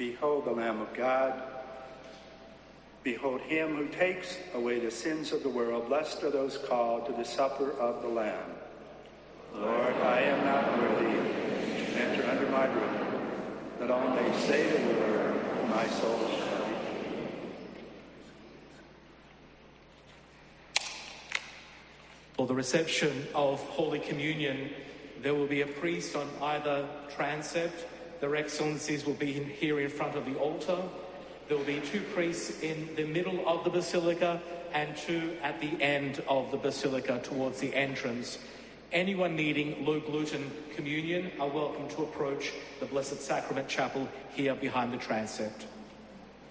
Behold the Lamb of God. Behold him who takes away the sins of the world. Blessed are those called to the supper of the Lamb. Lord, I am not worthy to enter under my roof, but only say the word, and my soul shall be healed. For the reception of Holy Communion, there will be a priest on either transept. Their Excellencies will be here in front of the altar. There will be 2 priests in the middle of the Basilica and 2 at the end of the Basilica towards the entrance. Anyone needing low-gluten communion are welcome to approach the Blessed Sacrament Chapel here behind the transept.